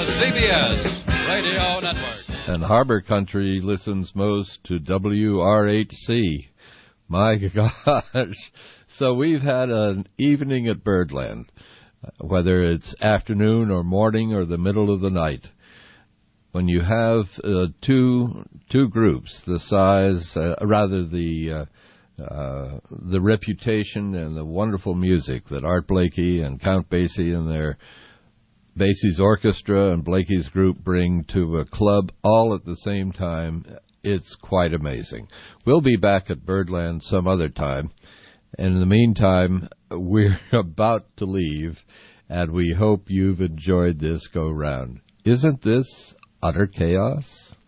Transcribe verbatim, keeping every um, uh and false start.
the C B S Radio Network. And Harbor Country listens most to W R H C. My gosh. So we've had an evening at Birdland, whether it's afternoon or morning or the middle of the night. When you have uh, two two groups, the size, uh, rather the uh, uh, the reputation and the wonderful music that Art Blakey and Count Basie and their Basie's orchestra and Blakey's group bring to a club all at the same time, it's quite amazing. We'll be back at Birdland some other time. And in the meantime, we're about to leave, and we hope you've enjoyed this go-round. Isn't this utter chaos?